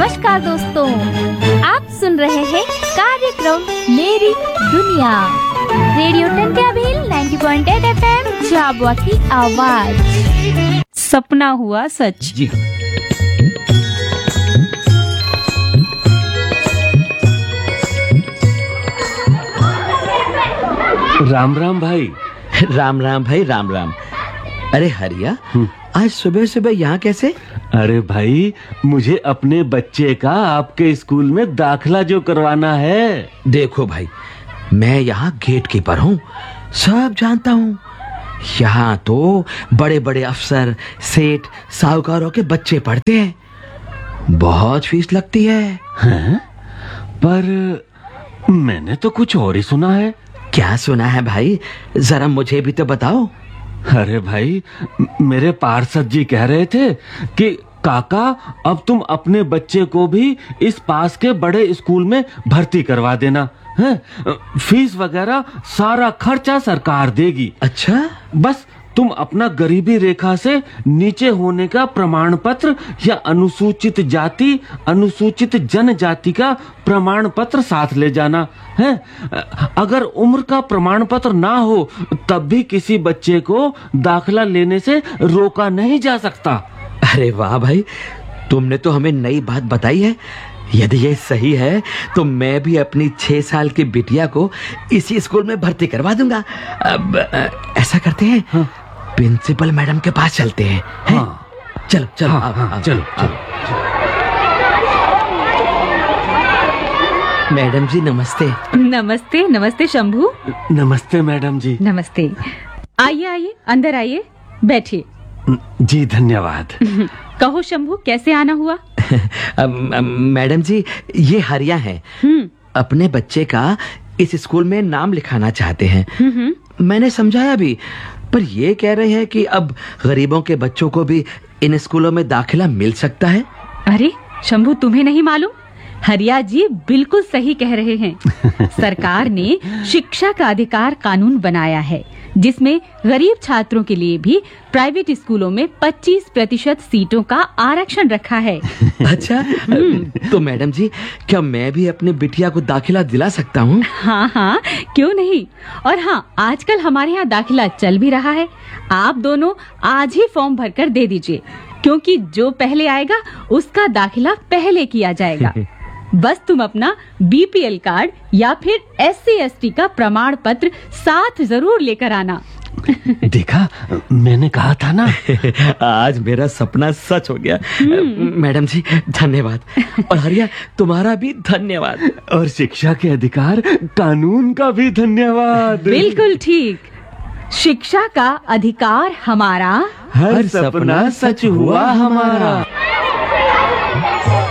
नमस्कार दोस्तों, आप सुन रहे हैं कार्यक्रम मेरी दुनिया रेडियो टंट्या भील 90.8 FM झाबुआ की आवाज। सपना हुआ सच। जी हाँ। राम राम भाई। राम राम भाई, राम राम। अरे हरिया, आज सुबह सुबह यहाँ कैसे? अरे भाई, मुझे अपने बच्चे का आपके स्कूल में दाखिला जो करवाना है। देखो भाई, मैं यहाँ गेट कीपर हूँ, सब जानता हूँ। यहाँ तो बड़े बड़े अफसर, सेठ, साहूकारों के बच्चे पढ़ते हैं। बहुत फीस लगती है। हैं? पर मैंने तो कुछ और ही सुना है। क्या सुना है भाई? जरा मुझे भी तो बताओ। अरे भाई, मेरे पार्षद जी कह रहे थे कि काका, अब तुम अपने बच्चे को भी इस पास के बड़े स्कूल में भर्ती करवा देना है। फीस वगैरह सारा खर्चा सरकार देगी। अच्छा? बस तुम अपना गरीबी रेखा से नीचे होने का प्रमाण पत्र या अनुसूचित जाति, अनुसूचित जनजाति का प्रमाण पत्र साथ ले जाना है। अगर उम्र का प्रमाण पत्र ना हो तब भी किसी बच्चे को दाखिला लेने से रोका नहीं जा सकता। अरे वाह भाई, तुमने तो हमें नई बात बताई है। यदि ये सही है तो मैं भी अपनी 6 साल की बिटिया को इसी स्कूल में भर्ती करवा दूंगा। अब ऐसा करते हैं, हाँ। प्रिंसिपल मैडम के पास चलते हैं। हाँ। चलो चलो, हाँ, चलो। मैडम जी नमस्ते। नमस्ते नमस्ते शंभू। नमस्ते मैडम जी। नमस्ते। आइए आइए, अंदर आइए, बैठिए। जी धन्यवाद। कहो शंभू, कैसे आना हुआ? मैडम जी, ये हरिया है। अपने बच्चे का इस स्कूल में नाम लिखाना चाहते हैं। मैंने समझाया भी, पर ये कह रहे हैं कि अब गरीबों के बच्चों को भी इन स्कूलों में दाखिला मिल सकता है। अरे शंभू, तुम्हें नहीं मालूम? हरिया जी बिल्कुल सही कह रहे हैं। सरकार ने शिक्षा का अधिकार कानून बनाया है, जिसमें गरीब छात्रों के लिए भी प्राइवेट स्कूलों में 25% सीटों का आरक्षण रखा है। अच्छा, तो मैडम जी, क्या मैं भी अपनी बिटिया को दाखिला दिला सकता हूँ? हाँ हाँ, क्यों नहीं। और हाँ, आजकल हमारे यहाँ दाखिला चल भी रहा है। आप दोनों आज ही फॉर्म भरकर दे दीजिए, क्योंकि जो पहले आएगा उसका दाखिला पहले किया जाएगा। बस तुम अपना बीपीएल कार्ड या फिर SC/ST का प्रमाण पत्र साथ जरूर लेकर आना। देखा, मैंने कहा था ना। आज मेरा सपना सच हो गया। मैडम जी धन्यवाद। और हरिया, तुम्हारा भी धन्यवाद। और शिक्षा के अधिकार कानून का भी धन्यवाद। बिल्कुल ठीक। शिक्षा का अधिकार हमारा, हर सपना सच हुआ हमारा।